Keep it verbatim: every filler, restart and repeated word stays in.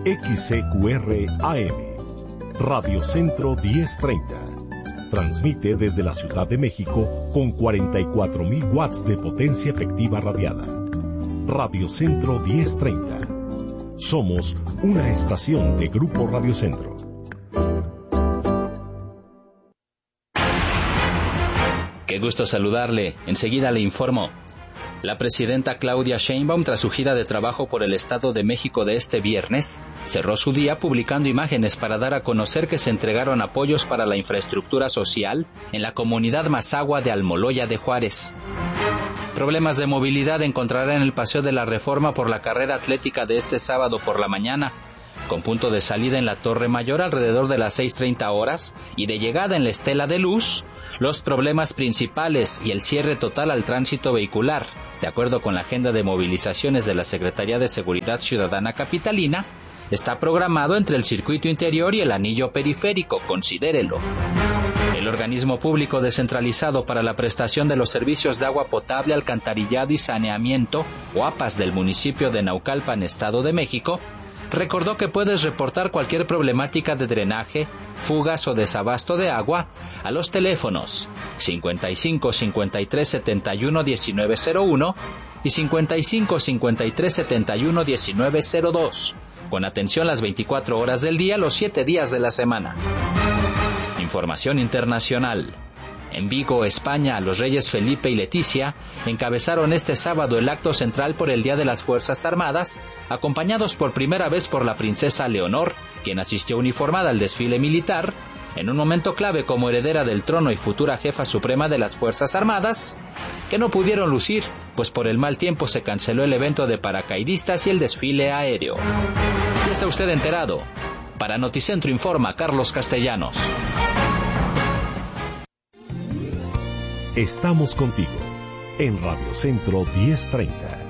X C Q R A M, Radio Centro diez treinta. Transmite desde la Ciudad de México con cuarenta y cuatro mil watts de potencia efectiva radiada. Radio Centro diez treinta. Somos una estación de Grupo Radio Centro. Qué gusto saludarle. Enseguida le informo. La presidenta Claudia Sheinbaum, tras su gira de trabajo por el Estado de México de este viernes, cerró su día publicando imágenes para dar a conocer que se entregaron apoyos para la infraestructura social en la comunidad Mazahua de Almoloya de Juárez. Problemas de movilidad encontrará en el Paseo de la Reforma por la carrera atlética de este sábado por la mañana, con punto de salida en la Torre Mayor alrededor de las seis treinta horas y de llegada en la Estela de Luz. Los problemas principales y el cierre total al tránsito vehicular, de acuerdo con la agenda de movilizaciones de la Secretaría de Seguridad Ciudadana Capitalina, está programado entre el circuito interior y el anillo periférico, considérelo. El organismo público descentralizado para la prestación de los servicios de agua potable, alcantarillado y saneamiento, OAPAS del municipio de Naucalpan, Estado de México, recordó que puedes reportar cualquier problemática de drenaje, fugas o desabasto de agua a los teléfonos cincuenta y cinco, cincuenta y tres, setenta y uno, diecinueve cero uno y cincuenta y cinco, cincuenta y tres, setenta y uno, diecinueve cero dos, con atención las veinticuatro horas del día, los siete días de la semana. Información internacional. En Vigo, España, los reyes Felipe y Leticia encabezaron este sábado el acto central por el Día de las Fuerzas Armadas, acompañados por primera vez por la princesa Leonor, quien asistió uniformada al desfile militar, en un momento clave como heredera del trono y futura jefa suprema de las Fuerzas Armadas, que no pudieron lucir, pues por el mal tiempo se canceló el evento de paracaidistas y el desfile aéreo. Ya está usted enterado. Para Noticentro informa Carlos Castellanos. Estamos contigo en Radio Centro diez treinta.